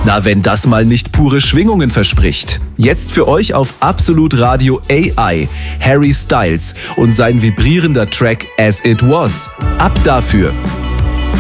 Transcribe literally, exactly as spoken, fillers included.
Na, wenn das mal nicht pure Schwingungen verspricht. Jetzt für euch auf Absolut Radio A I, Harry Styles und sein vibrierender Track As It Was. Ab dafür!